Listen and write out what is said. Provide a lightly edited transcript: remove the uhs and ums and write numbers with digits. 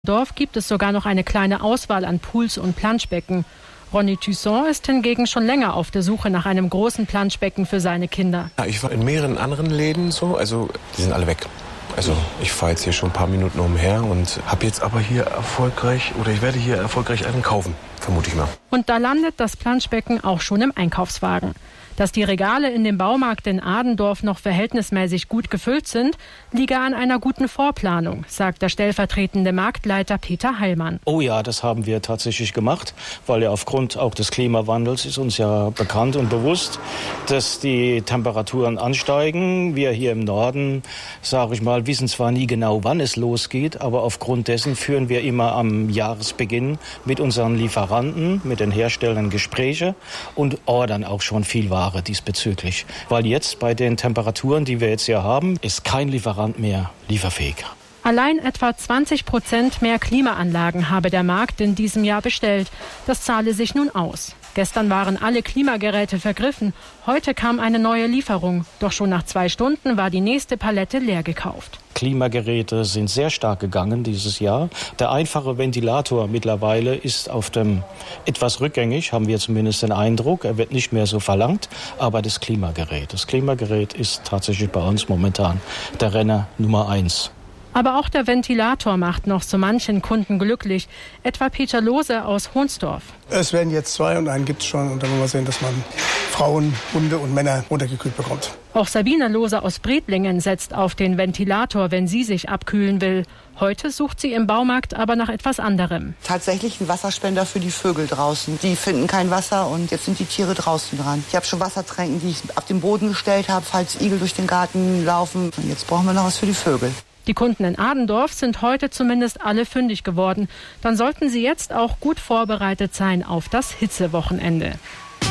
Dorf gibt es sogar noch eine kleine Auswahl an Pools und Planschbecken. Ronny Tusson ist hingegen schon länger auf der Suche nach einem großen Planschbecken für seine Kinder. Ja, ich war in mehreren anderen Läden die sind alle weg. Ich fahre jetzt hier schon ein paar Minuten umher und habe jetzt aber ich werde hier erfolgreich einen kaufen, vermute ich mal. Und da landet das Planschbecken auch schon im Einkaufswagen. Dass die Regale in dem Baumarkt in Adendorf noch verhältnismäßig gut gefüllt sind, liege an einer guten Vorplanung, sagt der stellvertretende Marktleiter Peter Heilmann. Oh ja, das haben wir tatsächlich gemacht, weil ja aufgrund auch des Klimawandels ist uns ja bekannt und bewusst, dass die Temperaturen ansteigen. Wir hier im Norden, wissen zwar nie genau, wann es losgeht, aber aufgrund dessen führen wir immer am Jahresbeginn mit unseren Lieferanten, mit den Herstellern Gespräche und ordern auch schon viel Ware diesbezüglich. Weil jetzt bei den Temperaturen, die wir jetzt hier haben, ist kein Lieferant mehr lieferfähig. Allein etwa 20% mehr Klimaanlagen habe der Markt in diesem Jahr bestellt. Das zahle sich nun aus. Gestern waren alle Klimageräte vergriffen. Heute kam eine neue Lieferung. Doch schon nach 2 Stunden war die nächste Palette leer gekauft. Klimageräte sind sehr stark gegangen dieses Jahr. Der einfache Ventilator mittlerweile ist auf dem etwas rückgängig, haben wir zumindest den Eindruck. Er wird nicht mehr so verlangt, aber das Klimagerät ist tatsächlich bei uns momentan der Renner Nummer 1. Aber auch der Ventilator macht noch so manchen Kunden glücklich. Etwa Peter Lohse aus Hohnsdorf. Es werden jetzt 2 und einen gibt es schon. Und dann wollen wir sehen, dass man Frauen, Hunde und Männer runtergekühlt bekommt. Auch Sabine Lohse aus Bredlingen setzt auf den Ventilator, wenn sie sich abkühlen will. Heute sucht sie im Baumarkt aber nach etwas anderem. Tatsächlich ein Wasserspender für die Vögel draußen. Die finden kein Wasser und jetzt sind die Tiere draußen dran. Ich habe schon Wassertränken, die ich auf den Boden gestellt habe, falls Igel durch den Garten laufen. Und jetzt brauchen wir noch was für die Vögel. Die Kunden in Adendorf sind heute zumindest alle fündig geworden. Dann sollten sie jetzt auch gut vorbereitet sein auf das Hitzewochenende.